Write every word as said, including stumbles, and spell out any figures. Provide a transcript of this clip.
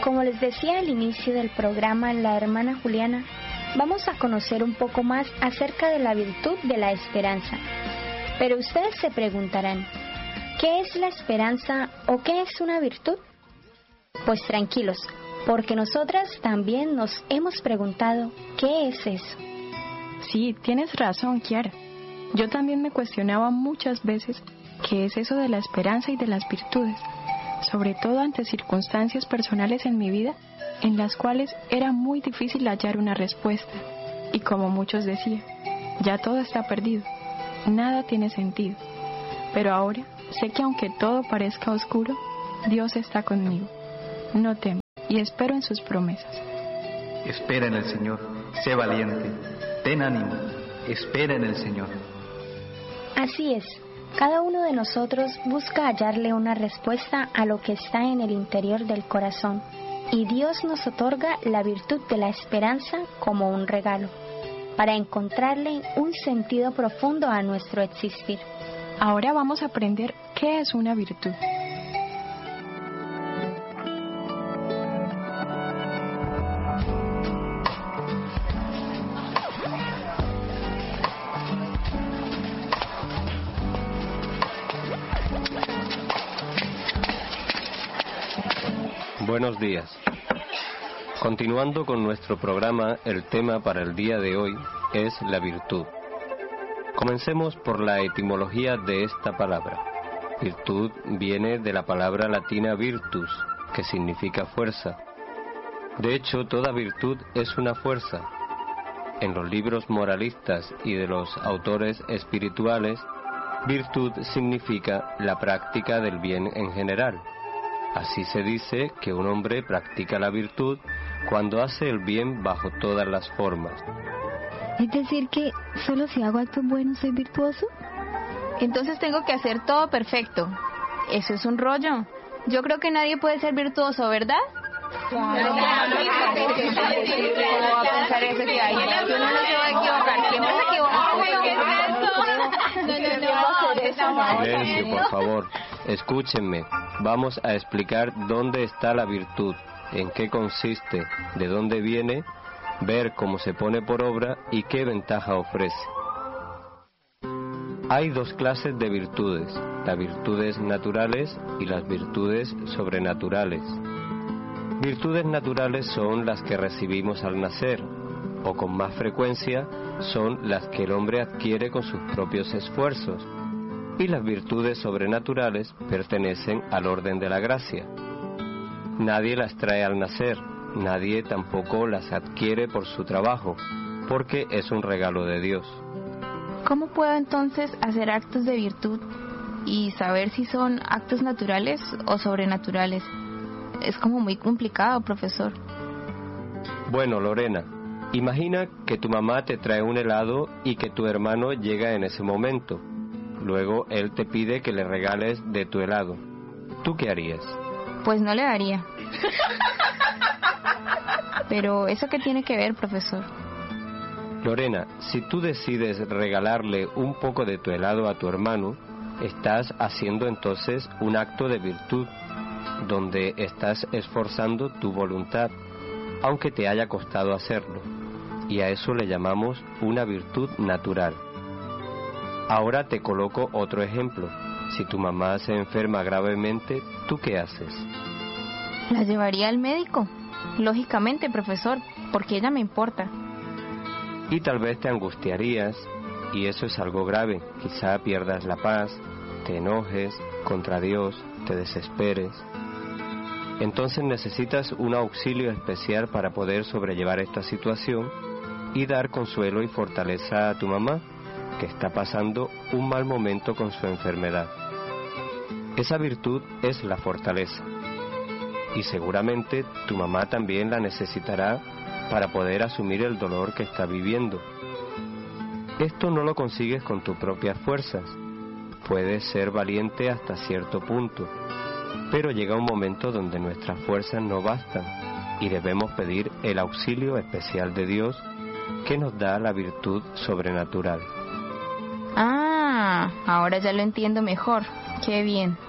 Como les decía al inicio del programa la hermana Juliana, vamos a conocer un poco más acerca de la virtud de la esperanza. Pero ustedes se preguntarán, ¿qué es la esperanza o qué es una virtud? Pues tranquilos, porque nosotras también nos hemos preguntado, ¿qué es eso? Sí, tienes razón, Kiara. Yo también me cuestionaba muchas veces qué es eso de la esperanza y de las virtudes, sobre todo ante circunstancias personales en mi vida en las cuales era muy difícil hallar una respuesta. Y como muchos decían, ya todo está perdido, nada tiene sentido. Pero ahora sé que aunque todo parezca oscuro, Dios está conmigo. No temo y espero en sus promesas. Espera en el Señor, sé valiente, ten ánimo, espera en el Señor. Así es, cada uno de nosotros busca hallarle una respuesta a lo que está en el interior del corazón, y Dios nos otorga la virtud de la esperanza como un regalo, para encontrarle un sentido profundo a nuestro existir. Ahora vamos a aprender qué es una virtud. Buenos días. Continuando con nuestro programa, el tema para el día de hoy es la virtud. Comencemos por la etimología de esta palabra. Virtud viene de la palabra latina virtus, que significa fuerza. De hecho, toda virtud es una fuerza. En los libros moralistas y de los autores espirituales, virtud significa la práctica del bien en general. Así se dice que un hombre practica la virtud cuando hace el bien bajo todas las formas. ¿Es decir que solo si hago actos buenos soy virtuoso? Entonces tengo que hacer todo perfecto. Eso es un rollo. Yo creo que nadie puede ser virtuoso, ¿verdad? Claro. ¿Cómo va a pensar eso que hay? Yo no se va a equivocar. ¿Quién se equivoca? Silencio, por favor. Escúchenme. Vamos a explicar dónde está la virtud, en qué consiste, de dónde viene, ver cómo se pone por obra y qué ventaja ofrece. Hay dos clases de virtudes, las virtudes naturales y las virtudes sobrenaturales. Virtudes naturales son las que recibimos al nacer, o con más frecuencia son las que el hombre adquiere con sus propios esfuerzos, y las virtudes sobrenaturales pertenecen al orden de la gracia. Nadie las trae al nacer, nadie tampoco las adquiere por su trabajo, porque es un regalo de Dios. ¿Cómo puedo entonces hacer actos de virtud y saber si son actos naturales o sobrenaturales? Es como muy complicado, profesor. Bueno, Lorena, imagina que tu mamá te trae un helado y que tu hermano llega en ese momento. Luego él te pide que le regales de tu helado. ¿Tú qué harías? Pues no le daría. Pero ¿eso qué tiene que ver, profesor? Lorena, si tú decides regalarle un poco de tu helado a tu hermano, estás haciendo entonces un acto de virtud, donde estás esforzando tu voluntad, aunque te haya costado hacerlo, y a eso le llamamos una virtud natural. Ahora te coloco otro ejemplo. Si tu mamá se enferma gravemente, ¿tú qué haces? La llevaría al médico, lógicamente, profesor, porque ella me importa. Y tal vez te angustiarías, y eso es algo grave. Quizá pierdas la paz, te enojes contra Dios, te desesperes. Entonces necesitas un auxilio especial para poder sobrellevar esta situación y dar consuelo y fortaleza a tu mamá, que está pasando un mal momento con su enfermedad. Esa virtud es la fortaleza, y seguramente tu mamá también la necesitará para poder asumir el dolor que está viviendo. Esto no lo consigues con tus propias fuerzas. Puedes ser valiente hasta cierto punto, pero llega un momento donde nuestras fuerzas no bastan y debemos pedir el auxilio especial de Dios, que nos da la virtud sobrenatural. Ah, ahora ya lo entiendo mejor. Qué bien.